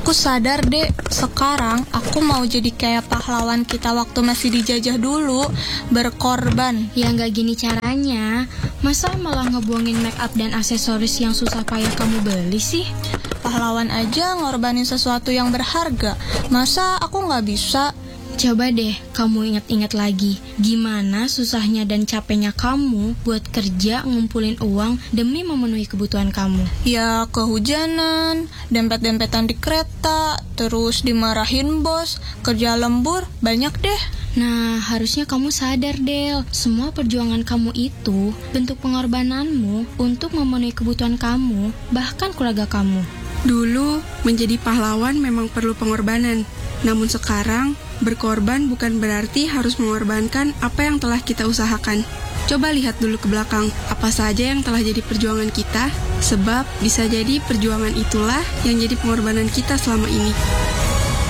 Aku sadar deh, sekarang aku mau jadi kayak pahlawan kita waktu masih dijajah dulu, berkorban. Ya nggak gini caranya. Masa malah ngebuangin make up dan aksesoris yang susah payah kamu beli sih? Pahlawan aja ngorbanin sesuatu yang berharga. Masa aku nggak bisa? Coba deh kamu ingat-ingat lagi, gimana susahnya dan capeknya kamu buat kerja ngumpulin uang demi memenuhi kebutuhan kamu. Ya kehujanan, dempet-dempetan di kereta, terus dimarahin bos, kerja lembur, banyak deh. Nah, harusnya kamu sadar, Del. Semua perjuangan kamu itu bentuk pengorbananmu untuk memenuhi kebutuhan kamu, bahkan keluarga kamu. Dulu, menjadi pahlawan memang perlu pengorbanan. Namun sekarang, berkorban bukan berarti harus mengorbankan apa yang telah kita usahakan. Coba lihat dulu ke belakang, apa saja yang telah jadi perjuangan kita, sebab bisa jadi perjuangan itulah yang jadi pengorbanan kita selama ini.